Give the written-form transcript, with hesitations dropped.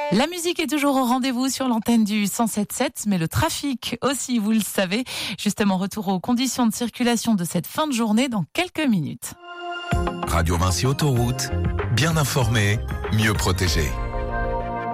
La musique est toujours au rendez-vous sur l'antenne du 107.7, mais le trafic aussi, vous le savez. Justement, retour aux conditions de circulation de cette fin de journée dans quelques minutes. Radio Vinci Autoroute, bien informé, mieux protégé.